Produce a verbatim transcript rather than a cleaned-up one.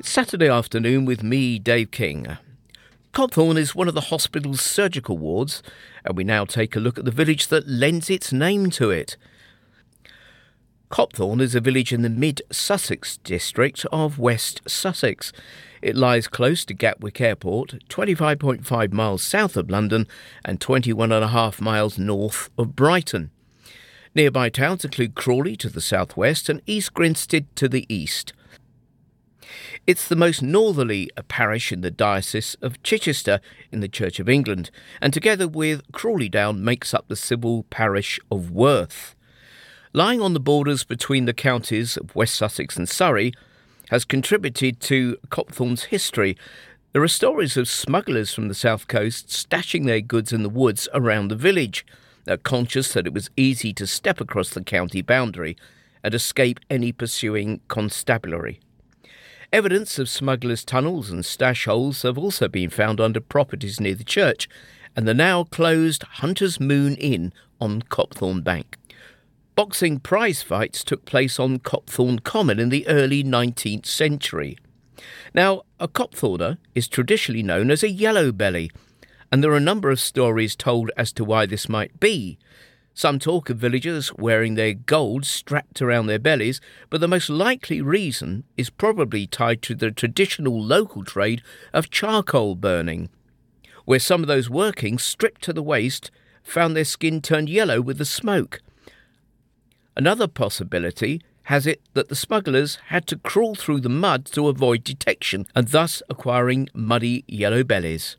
Saturday afternoon with me, Dave King. Copthorne is one of the hospital's surgical wards, and we now take a look at the village that lends its name to it. Copthorne is a village in the mid-Sussex district of West Sussex. It lies close to Gatwick Airport, twenty-five point five miles south of London and twenty-one point five miles north of Brighton. Nearby towns include Crawley to the southwest and East Grinstead to the east. It's the most northerly parish in the Diocese of Chichester in the Church of England, and together with Crawley Down makes up the civil parish of Worth. Lying on the borders between the counties of West Sussex and Surrey, has contributed to Copthorne's history. There are stories of smugglers from the south coast stashing their goods in the woods around the village. They're conscious that it was easy to step across the county boundary and escape any pursuing constabulary. Evidence of smugglers' tunnels and stash holes have also been found under properties near the church and the now closed Hunter's Moon Inn on Copthorne Bank. Boxing prize fights took place on Copthorne Common in the early nineteenth century. Now, a Copthorner is traditionally known as a yellow belly, and there are a number of stories told as to why this might be. Some talk of villagers wearing their gold strapped around their bellies, but the most likely reason is probably tied to the traditional local trade of charcoal burning, where some of those working, stripped to the waist, found their skin turned yellow with the smoke. Another possibility has it that the smugglers had to crawl through the mud to avoid detection and thus acquiring muddy yellow bellies.